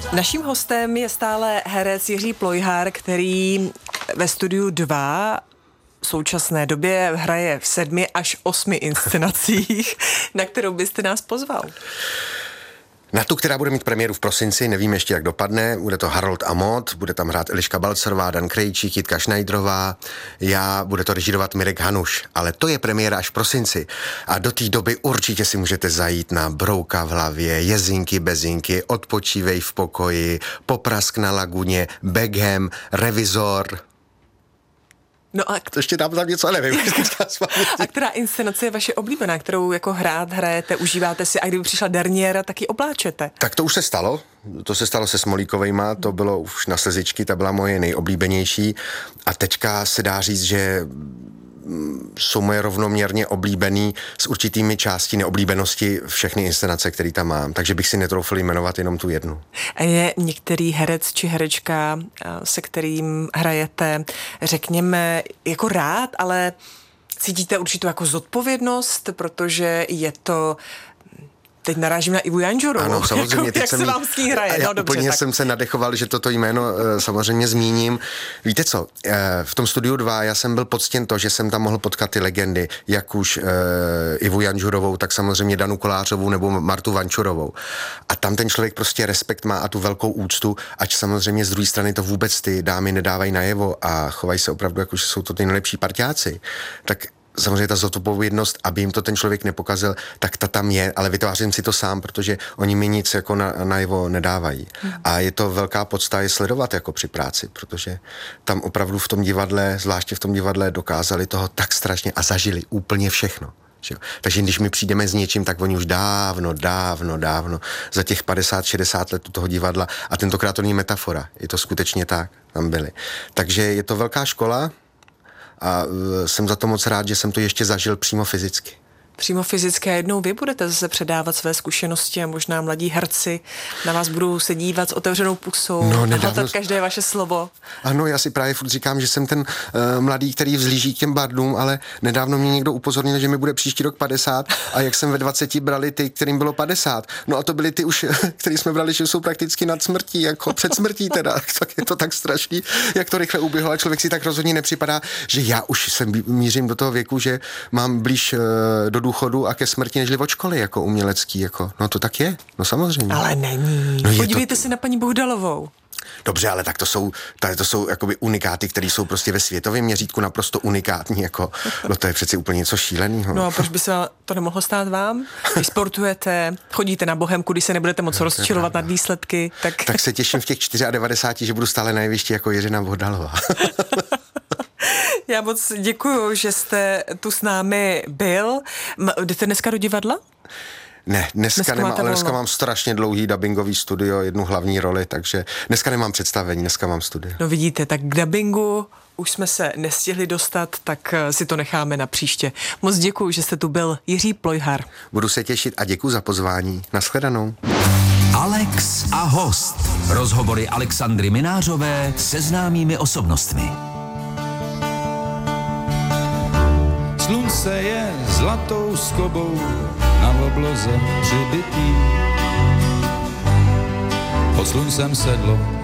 Naším hostem je stále herec Jiří Plojhar, který ve Studiu 2 v současné době hraje v 7 až 8 inscenacích. Na kterou byste nás pozval? Na tu, která bude mít premiéru v prosinci, nevím ještě, jak dopadne. Bude to Harold a Maude, bude tam hrát Eliška Balcarová, Dan Krejčík, Jitka Šnajdrová, bude to režírovat Mirek Hanuš, ale to je premiéra až v prosinci. A do té doby určitě si můžete zajít na Brouka v hlavě, Jezinky bezinky, Odpočívej v pokoji, Poprask na laguně, Beckham, Revizor. No a ještě tam něco, nevím. A která inscenace je vaše oblíbená, kterou jako hrajete, užíváte si, a kdyby přišla derniéra, tak ji obláčete? Tak to už se stalo. To se stalo se Smolíkovejma, to bylo už na Slzičky, ta byla moje nejoblíbenější. A teďka se dá říct, že jsou moje rovnoměrně oblíbený s určitými části neoblíbenosti všechny inscenace, které tam mám. Takže bych si netroufl jmenovat jenom tu jednu. A je některý herec či herečka, se kterým hrajete, řekněme, jako rád, ale cítíte určitou jako zodpovědnost, protože je to... Teď narážím na Ivu Janžurovou. Ano, samozřejmě. Jak se vám s ní hraje? Já úplně jsem se nadechoval, že toto jméno samozřejmě zmíním. Víte co, v tom Studiu 2 já jsem byl poctěn to, že jsem tam mohl potkat ty legendy, jak už Ivu Janžurovou, tak samozřejmě Danu Kolářovou nebo Martu Vančurovou. A tam ten člověk prostě respekt má a tu velkou úctu, ať samozřejmě z druhé strany to vůbec ty dámy nedávají najevo a chovají se opravdu jako, že jsou to ty nejlepší parťáci. Tak samozřejmě ta zodpovědnost, aby jim to ten člověk nepokazil, tak ta tam je, ale vytvářím si to sám, protože oni mi nic jako najevo nedávají. A je to velká podsta je sledovat jako při práci, protože tam opravdu v tom divadle, zvláště v tom divadle, dokázali toho tak strašně a zažili úplně všechno. Takže když my přijdeme s něčím, tak oni už dávno za těch 50-60 let toho divadla, a tentokrát to není metafora, je to skutečně tak, tam byli. Takže je to velká škola, a jsem za to moc rád, že jsem to ještě zažil přímo fyzicky. Přímo fyzicky, a jednou vy budete zase předávat své zkušenosti a možná mladí herci na vás budou se dívat s otevřenou pusou a hledat každé vaše slovo. Ano, já si právě furt říkám, že jsem ten mladý, který vzlíží k těm bardům, ale nedávno mě někdo upozornil, že mi bude příští rok 50 a jak jsem ve 20 brali ty, kterým bylo 50. No a to byli ty už, který jsme brali, že jsou prakticky nad smrtí, jako před smrtí teda. Tak je to tak strašný, jak to rychle uběhlo, a člověk si tak rozhodně nepřipadá, že já už se mířím do toho věku, že mám blíž do důchodu a ke smrti nežli od školy jako umělecký, jako. No to tak je, no samozřejmě. Ale není. No podívejte se na paní Bohdalovou. Dobře, ale tak to jsou jakoby unikáty, které jsou prostě ve světovém měřítku naprosto unikátní, jako, no to je přeci úplně něco šíleného. No a proč by se to nemohlo stát vám? Vy sportujete, chodíte na Bohemku, když se nebudete moc rozčilovat nad výsledky, tak se těším v těch 94, že budu stále na jevišti jako Jiřina Bohdalová. Já moc děkuju, že jste tu s námi byl. Jdete dneska do divadla? Ne, dneska nemám, ale dneska mám strašně dlouhý dabingový studio, jednu hlavní roli, takže dneska nemám představení, dneska mám studio. No vidíte, tak k dabingu už jsme se nestihli dostat, tak si to necháme na příště. Moc děkuju, že jste tu byl, Jiří Plojhar. Budu se těšit a děkuju za pozvání. Nashledanou. Alex a host. Rozhovory Alexandry Minářové se známými osobnostmi. Slunce je zlatou skobou na obloze přibitý. Pod sluncem sedlo